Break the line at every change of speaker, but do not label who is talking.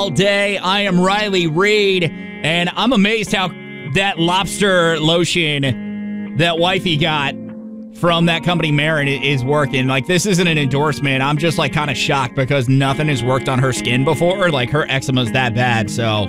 all day. I am Riley Reed, and I'm amazed how that lobster lotion that wifey got from that company Marin is working. Like, this isn't an endorsement. I'm just, like, kind of shocked because nothing has worked on her skin before. Like, her eczema's that bad, so